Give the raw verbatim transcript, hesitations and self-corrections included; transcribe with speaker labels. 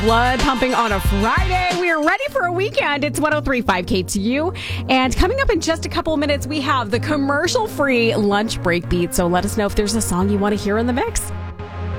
Speaker 1: Blood pumping on a Friday. We are ready for a weekend. It's one oh three point five K T U. And coming up in just a couple of minutes, we have the commercial-free lunch break beat. So let us know if there's a song you want to hear in the mix.